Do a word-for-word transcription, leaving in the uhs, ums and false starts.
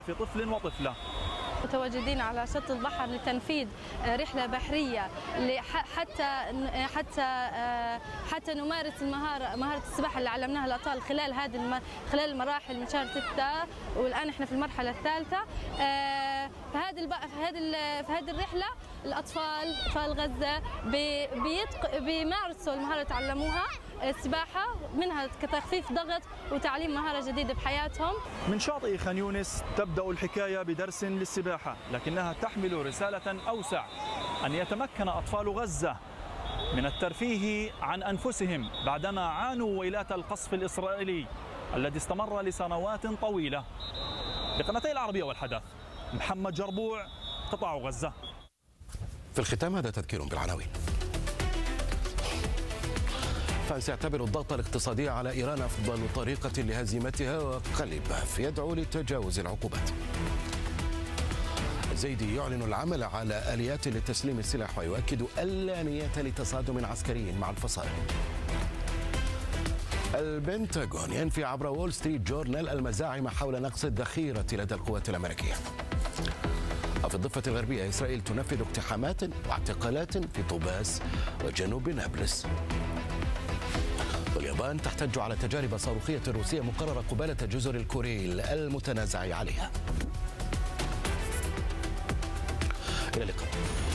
في طفل وطفلة. متواجدين على شط البحر لتنفيذ رحلة بحرية حتى حتى حتى نمارس المهارة مهارة السباحة اللي علمناها الأطفال خلال هذه الم... خلال المراحل من شهر ستة، والآن احنا في المرحلة الثالثة. في هذه الب... في هذه ال... في هذه الرحلة الأطفال أطفال غزة بي... بيتق... بيمارسوا المهارة اللي تعلموها السباحة، منها كتخفيف ضغط وتعليم مهارة جديدة بحياتهم. من شاطئ خان يونس تبدأ الحكاية بدرس للسباحة، لكنها تحمل رسالة أوسع، أن يتمكن أطفال غزة من الترفيه عن أنفسهم بعدما عانوا ويلات القصف الإسرائيلي الذي استمر لسنوات طويلة. لقناتي العربية والحدث، محمد جربوع، قطاع غزة. في الختام هذا تذكير بالعناوين. فرنسا يعتبر الضغط الاقتصادي على إيران أفضل طريقة لهزيمتها، وقليباف يدعو لتجاوز العقوبات. الزيدي يعلن العمل على آليات لتسليم السلاح ويؤكد ألا نية لتصادم عسكري مع الفصائل. البنتاغون ينفي عبر وول ستريت جورنال المزاعم حول نقص الذخيرة لدى القوات الأمريكية. وفي الضفة الغربية إسرائيل تنفذ اقتحامات واعتقالات في طوباس وجنوب نابلس. واليابان تحتج على تجارب صاروخية روسية مقررة قبالة جزر الكوريل المتنازع عليها. إلى اللقاء.